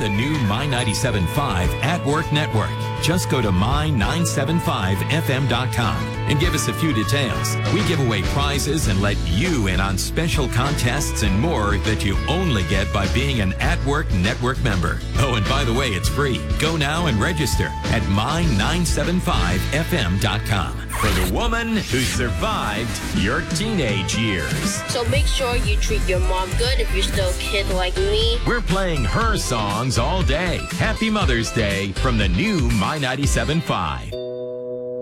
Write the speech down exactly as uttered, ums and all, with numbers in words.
the new My ninety-seven point five At Work Network. Just go to my nine seven five f m dot com and give us a few details. We give away prizes and let you in on special contests and more that you only get by being an At Work Network member. Oh, and by the way, it's free. Go now and register at my nine seven five f m dot com for the woman who survived your teenage years. So make sure you treat your mom good if you're still a kid like me. We're playing her songs all day. Happy Mother's Day from the new My ninety-seven point five.